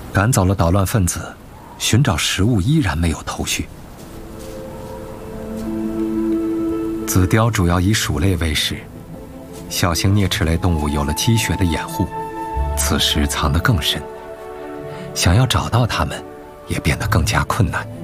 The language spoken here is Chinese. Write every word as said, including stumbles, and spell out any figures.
赶走了捣乱分子，寻找食物依然没有头绪。紫貂主要以鼠类为食，小型啮齿类动物有了积雪的掩护，此时藏得更深，想要找到它们，也变得更加困难。